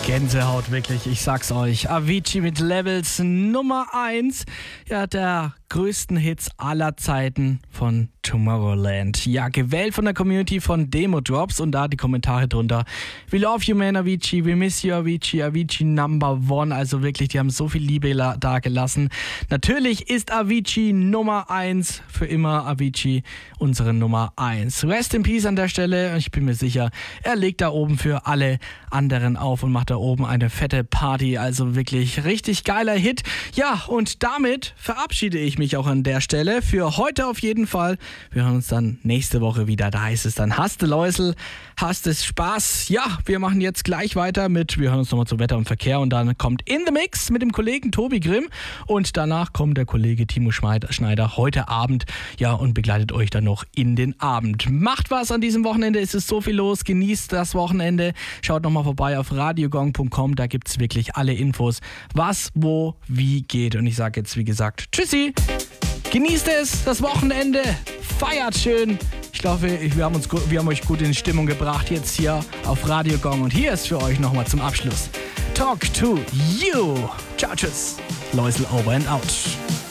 Gänsehaut, wirklich, ich sag's euch. Avicii mit Levels Nummer 1, ja, der größten Hits aller Zeiten von Tomorrowland. Ja, gewählt von der Community von Demo Drops und da die Kommentare drunter. We love you, man, Avicii. We miss you, Avicii. Avicii Number One. Also wirklich, die haben so viel Liebe da gelassen. Natürlich ist Avicii Nummer 1 für immer. Avicii unsere Nummer 1. Rest in Peace an der Stelle. Ich bin mir sicher, er legt da oben für alle anderen auf und macht da oben eine fette Party. Also wirklich richtig geiler Hit. Ja, und damit verabschiede ich mich auch an der Stelle. Für heute auf jeden Fall. Wir hören uns dann nächste Woche wieder. Da heißt es dann, hast du Läusel, hast es Spaß. Ja, wir machen jetzt gleich weiter mit, wir hören uns nochmal zu Wetter und Verkehr und dann kommt In the Mix mit dem Kollegen Tobi Grimm und danach kommt der Kollege Timo Schneider heute Abend, ja, und begleitet euch dann noch in den Abend. Macht was an diesem Wochenende, es ist so viel los, genießt das Wochenende, schaut nochmal vorbei auf radiogong.com, da gibt es wirklich alle Infos, was, wo, wie geht und ich sage jetzt, wie gesagt, tschüssi! Genießt es, das Wochenende, feiert schön. Ich glaube, wir haben euch gut in Stimmung gebracht jetzt hier auf Radio Gong. Und hier ist für euch nochmal zum Abschluss Talk to You. Ciao, tschüss. Läusel over and out.